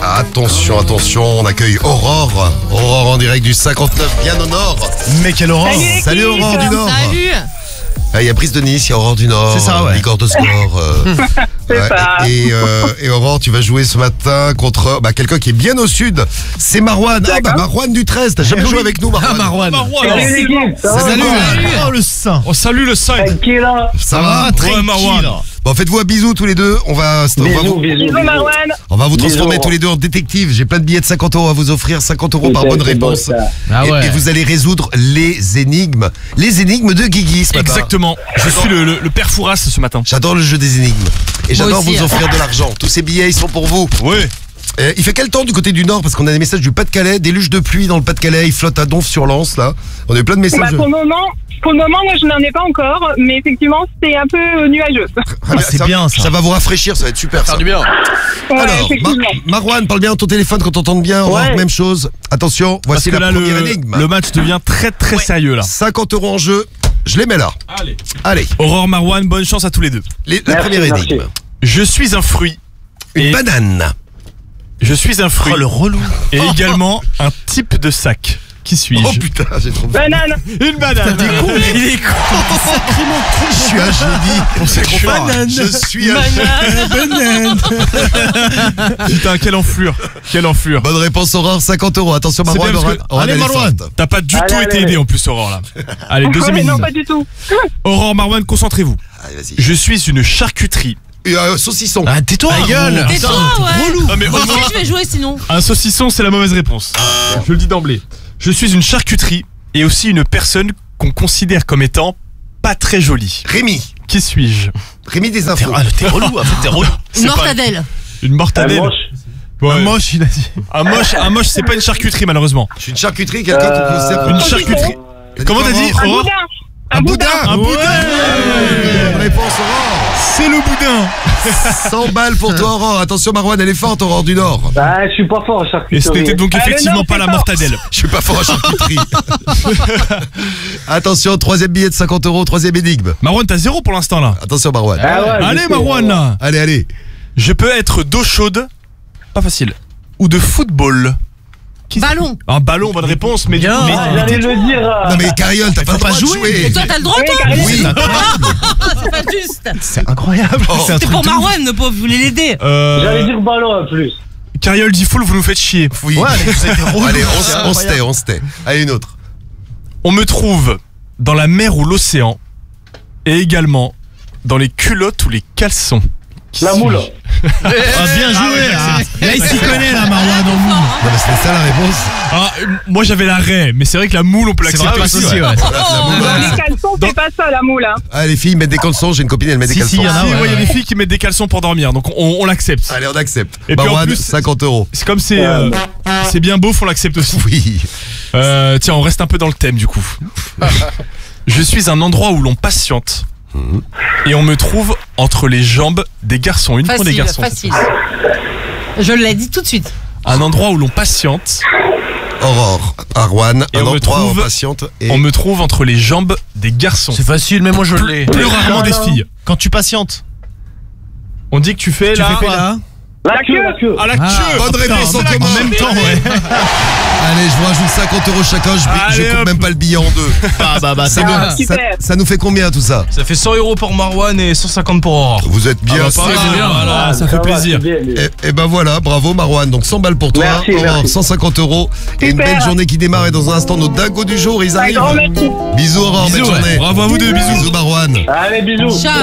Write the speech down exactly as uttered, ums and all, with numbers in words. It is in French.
Attention, attention, on accueille Aurore. Aurore en direct du cinquante-neuf, bien au nord. Mais quelle Aurore! Salut, Salut Aurore du Nord. Salut. Ah, il y a Prise de Nice, il y a Aurore du Nord. C'est ça, ouais. Bigorre de Score. Euh, C'est ouais, ça. et, euh, et Aurore, tu vas jouer ce matin contre bah, quelqu'un qui est bien au sud. C'est Marouane. Ah bah Marouane du treize, t'as jamais Eh joué oui. avec nous Marouane. Ah, Marouane. Salut l'équipe, ça va? Salut. Oh, le sein! On salue le cinq. Tranquille, là. Ça va? Tranquille. Ouais, Marouane. Bon, faites-vous un bisou tous les deux. On va, on va Bisous, vous, bisous, Bisous bisous. Marwan. on va vous transformer Bisous. tous les deux en détectives. J'ai plein de billets de cinquante euros à vous offrir. cinquante euros par C'est- bonne c'est beau, réponse. ça. Ah Et- ouais. et, vous allez résoudre les énigmes. Les énigmes de Guigui ce matin. Exactement. Je suis le, le, le père Fouras ce matin. J'adore le jeu des énigmes. Et j'adore aussi, vous hein. offrir de l'argent. Tous ces billets, ils sont pour vous. Oui. Euh, il fait quel temps du côté du Nord? Parce qu'on a des messages du Pas-de-Calais, déluge de pluie dans le Pas-de-Calais, il flotte à Donf-sur-Lens, là. On a eu plein de Bah, messages. pour le moment, pour le moment, moi, je n'en ai pas encore, mais effectivement, c'est un peu nuageux. Ah, c'est bien, ça. Ça va vous rafraîchir, ça va être super. Ça. bien. Ouais, Alors, Mar- effectivement. Marouane, parle bien à ton téléphone quand t'entends bien. Aurore, Ouais. même chose. Attention, Parce voici que la là, première le, énigme. le match devient très très sérieux là. cinquante euros en jeu, je les mets là. Allez. Allez, Aurore, Marouane, bonne chance à tous les deux. les- la Merci, première merci. énigme. Je suis un fruit. Une Et banane. je suis un fruit. Oh, le relou! Et également un type de sac. Qui suis-je? Oh putain, j'ai trop Banane. Une banane. Il est con! Sacrément con! Je suis un génie. On s'est trop fort. Banane! Je suis un Banane! Putain, quelle enflure. Quelle enflure. Bonne réponse Aurore, cinquante euros. Attention C'est Marouane, bien parce Aurore, que- Aurore, Allez, elle est Marouane. forte. T'as pas du Allez, tout allez, été aidé allez. en plus, Aurore là. Allez, deuxième Ouais, non, énigme. pas du tout. Aurore, Marouane, concentrez-vous. Allez, vas-y. Je suis une charcuterie. Et, euh, saucisson. Ah, tais-toi! Ta gueule. Tais-toi, ouais. Ah, mais Moi au moins- aussi, je vais jouer sinon. Un saucisson, c'est la mauvaise réponse. Je le dis d'emblée. Je suis une charcuterie et aussi une personne qu'on considère comme étant pas très jolie. Rémi. Qui suis-je? Rémi des infos. Ah, t'es relou, en fait, t'es relou! Une C'est pas- mortadelle. Une Un mortadelle. moche. Ouais. Un moche, il a dit. Un moche, un moche, c'est pas une charcuterie malheureusement. Je suis une charcuterie, quelqu'un qui Euh, conserve Une saucisson. charcuterie. Comment t'as dit, Un Aurore? boudin. Un boudin. Un boudin. Bonne réponse Aurore. C'est le boudin. cent balles pour toi Aurore. Attention Marouane, elle est forte Aurore du Nord. Bah, je suis pas fort en charcuterie. Et ce n'était donc Ah, le effectivement Nord, pas c'est la fort. mortadelle. Je suis pas fort en charcuterie. Attention, troisième billet de cinquante euros, troisième énigme. Marouane, t'as zéro pour l'instant là. Attention Marouane. Ah ouais, je Allez sais. Marouane là. Allez, allez. Je peux être d'eau chaude, pas facile, ou de football. Qui- Ballon. Un ballon, bonne réponse, mais du Bien. coup, mais- Ah, j'allais le dire. euh, Non mais Cariole, t'as pas le pas droit de jouer. jouer. Et toi, t'as le droit, Oui, toi? Cariole. Oui. Ah, c'est pas juste. C'est incroyable! Oh. C'est un C'est truc pour de ouf. Marouane, le pauvre, vous voulez l'aider. Euh, J'allais dire ballon en plus. Cariole dit full, vous nous faites chier. Oui. Ouais, mais vous êtes relou. Allez, on, C'est s- on se tait, incroyable. on se tait. Allez, une autre. On me trouve dans la mer ou l'océan, et également dans les culottes ou les caleçons. Qui La moule. suis-je? Ah, bien joué! Là, là il s'y connaît, là, Marouane, en moule. Non mais c'était ça la réponse. Ah, euh, moi j'avais la raie, mais c'est vrai que la moule on peut C'est l'accepter vrai, aussi. aussi, ouais. ouais. Oh, Les caleçons, Dans- c'est pas ça, la moule. Hein. Ah les filles mettent des caleçons, j'ai une copine, elle met des Si, si, caleçons. y en a, Si, ouais, ouais, il y a ouais. des filles qui mettent des caleçons pour dormir, donc on, on l'accepte. Allez, on accepte. Et puis en Marouane, plus- cinquante euros. C'est comme c'est euh, c'est bien beau, faut l'accepter aussi. Oui. Euh, tiens, on reste un peu dans le thème du coup. Je suis un endroit où l'on patiente et on me trouve entre les jambes des garçons. Une fois des Facile, garçons. facile. Je l'ai dit tout de suite. Un endroit où l'on patiente, Aurore, Arwan, Et un on me endroit trouve- en patiente et on me trouve entre les jambes des garçons. C'est facile, mais moi je l'ai. Plus rarement des filles. Quand tu patientes, On dit que tu fais tu là. fais quoi là? La queue, la queue. À la Ah, queue. bonne putain, réponse en en commun. même temps, ouais. Allez, je vous rajoute cinquante euros chacun, je, je Allez, coupe hop. même pas le billet en deux. Ah bah bah, Ça, c'est nous- bien. ça, super. ça nous fait combien tout ça? Ça fait cent euros pour Marouane et cent cinquante pour Aurore. Vous êtes bien. Ah bah, pareil, c'est- c'est bien, voilà, ça fait va, plaisir. c'est bien, mais- Et, et ben voilà, bravo Marouane. Donc cent balles pour toi, Merci, Aurore, merci. cent cinquante euros. Et une Super. belle journée qui démarre. Et dans un instant, nos dingos du jour, ils Un arrivent. grand merci. Bisous Aurore, Bisous, belle ouais. journée. Bravo à vous deux, bisous. Bisous Marouane. Allez, bisous. Ciao.